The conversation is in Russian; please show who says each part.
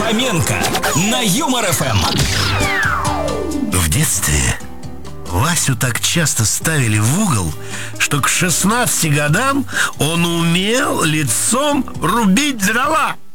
Speaker 1: Хоменко на Юмор ФМ.
Speaker 2: В детстве Васю так часто ставили в угол, что к 16 годам он умел лицом рубить дрова.